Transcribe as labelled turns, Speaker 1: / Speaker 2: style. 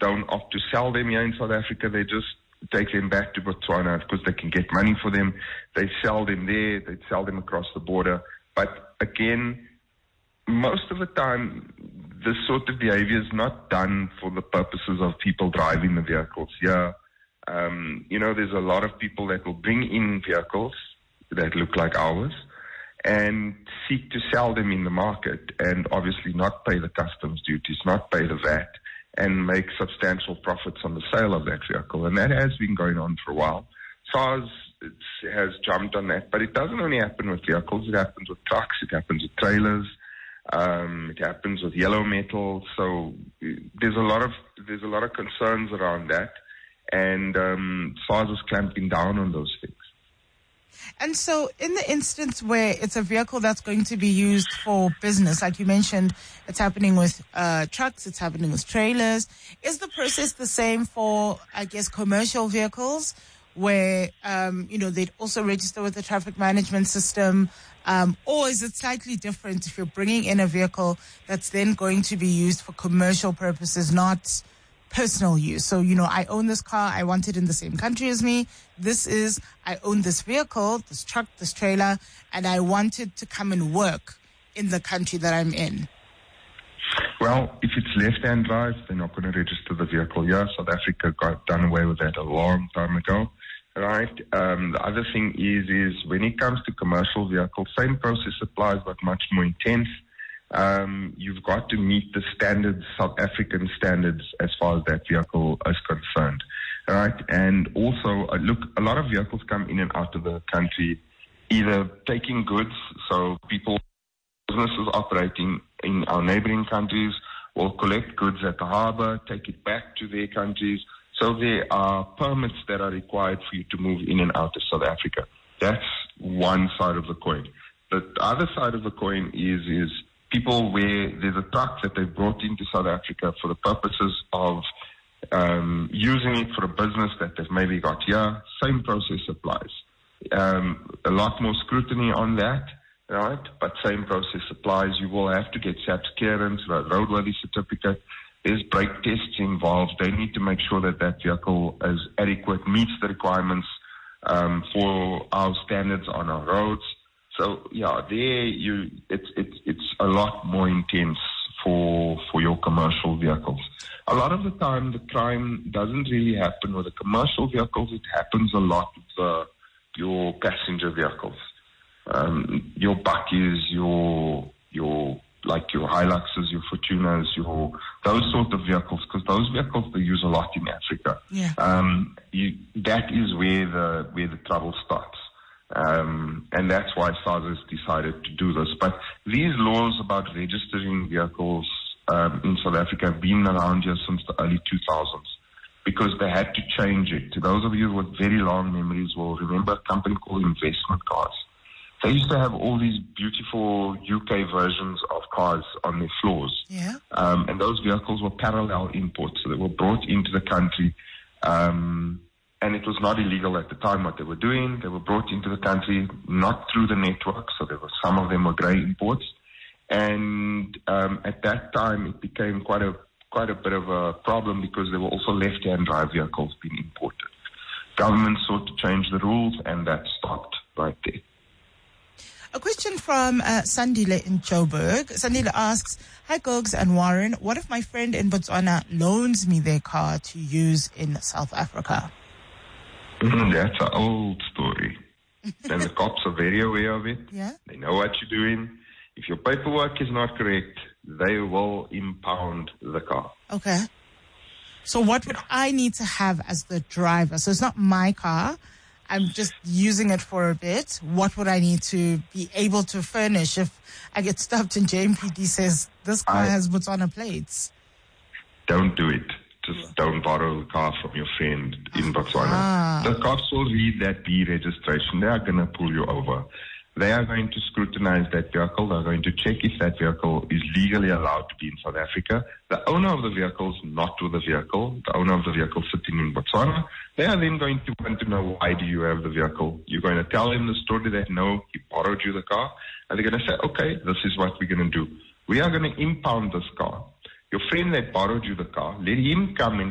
Speaker 1: don't opt to sell them here in South Africa. They just take them back to Botswana because they can get money for them. They sell them there. They sell them across the border. But again, most of the time, this sort of behavior is not done for the purposes of people driving the vehicles. Yeah, there's a lot of people that will bring in vehicles that look like ours and seek to sell them in the market and obviously not pay the customs duties, not pay the VAT, and make substantial profits on the sale of that vehicle. And that has been going on for a while. SARS has jumped on that, but it doesn't only happen with vehicles. It happens with trucks. It happens with trailers. It happens with yellow metal. So there's a lot of concerns around that, and SARS is clamping down on those things.
Speaker 2: And so in the instance where it's a vehicle that's going to be used for business, like you mentioned, it's happening with trucks, it's happening with trailers. Is the process the same for, I guess, commercial vehicles where, they'd also register with the traffic management system? Or is it slightly different if you're bringing in a vehicle that's then going to be used for commercial purposes, not personal use? So, I own this car, I want it in the same country as me. I own this vehicle, this truck, this trailer, and I want it to come and work in the country that I'm in.
Speaker 1: Well, if it's left-hand drive, they're not going to register the vehicle. Yeah, South Africa got done away with that a long time ago. Right. The other thing is when it comes to commercial vehicles, same process applies, but much more intense. You've got to meet the standards, South African standards, as far as that vehicle is concerned. Right. And also, a lot of vehicles come in and out of the country, either taking goods, so businesses operating in our neighboring countries will collect goods at the harbor, take it back to their countries. So there are permits that are required for you to move in and out of South Africa. That's one side of the coin. The other side of the coin is people where there's a truck that they've brought into South Africa for the purposes of using it for a business that they've maybe got here. Same process applies. A lot more scrutiny on that, right? But same process applies. You will have to get SAPS clearance, a roadworthy certificate. There's brake tests involved. They need to make sure that vehicle is adequate, meets the requirements for our standards on our roads. So yeah, it's a lot more intense for your commercial vehicles. A lot of the time, the crime doesn't really happen with the commercial vehicles. It happens a lot with your passenger vehicles, your Bakkies, your Hiluxes, your Fortunas, those sort of vehicles, because those vehicles they use a lot in Africa.
Speaker 2: Yeah.
Speaker 1: That is where the trouble starts. And that's why SARS has decided to do this. But these laws about registering vehicles in South Africa have been around here since the early 2000s because they had to change it. Those of you with very long memories will remember a company called Investment Cars. They used to have all these beautiful UK versions of cars on their floors.
Speaker 2: Yeah.
Speaker 1: And those vehicles were parallel imports. So they were brought into the country. And it was not illegal at the time what they were doing. They were brought into the country not through the network. So some of them were grey imports. And at that time, it became quite a bit of a problem because there were also left-hand drive vehicles being imported. Government sought to change the rules, and that stopped right there.
Speaker 2: A question from Sandile in Joburg. Sandile asks, hi Gogs and Warren, what if my friend in Botswana loans me their car to use in South Africa?
Speaker 1: That's an old story. And the cops are very aware of it.
Speaker 2: Yeah.
Speaker 1: They know what you're doing. If your paperwork is not correct, they will impound the car.
Speaker 2: Okay. So what would I need to have as the driver? So it's not my car. I'm just using it for a bit. What would I need to be able to furnish if I get stopped and JMPD says this car has Botswana plates?
Speaker 1: Don't do it. Just don't borrow the car from your friend in Botswana. The cops will read that B registration. They are going to pull you over. They are going to scrutinize that vehicle. They're going to check if that vehicle is legally allowed to be in South Africa. The owner of the vehicle is not with the vehicle. The owner of the vehicle sitting in Botswana. They are then going to want to know, why do you have the vehicle? You're going to tell them the story that, no, he borrowed you the car. And they're going to say, okay, this is what we're going to do. We are going to impound this car. Your friend that borrowed you the car, let him come and